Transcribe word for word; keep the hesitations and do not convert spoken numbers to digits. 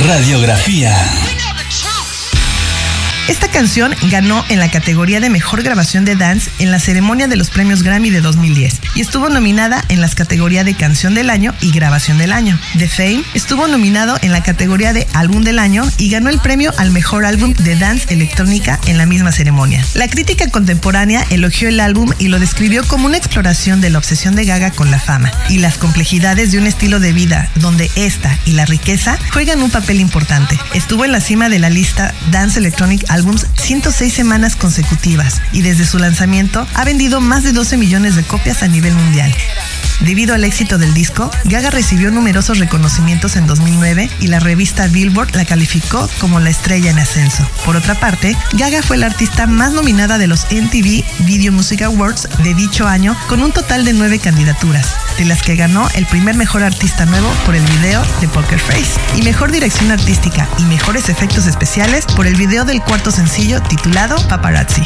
Radiografía. Esta canción ganó en la categoría de Mejor Grabación de Dance en la ceremonia de los premios Grammy de dos mil diez y estuvo nominada en las categorías de Canción del Año y Grabación del Año. The Fame estuvo nominado en la categoría de Álbum del Año y ganó el premio al Mejor Álbum de Dance Electrónica en la misma ceremonia. La crítica contemporánea elogió el álbum y lo describió como una exploración de la obsesión de Gaga con la fama y las complejidades de un estilo de vida donde esta y la riqueza juegan un papel importante. Estuvo en la cima de la lista Dance Electronic Albums ciento seis semanas consecutivas y desde su lanzamiento ha vendido más de doce millones de copias a nivel mundial. Debido al éxito del disco, Gaga recibió numerosos reconocimientos en dos mil nueve y la revista Billboard la calificó como la estrella en ascenso. Por otra parte, Gaga fue la artista más nominada de los M T V Video Music Awards de dicho año con un total de nueve candidaturas, de las que ganó el primer Mejor Artista Nuevo por el video de Poker Face y Mejor Dirección Artística y Mejores Efectos Especiales por el video del cuarto sencillo titulado Paparazzi.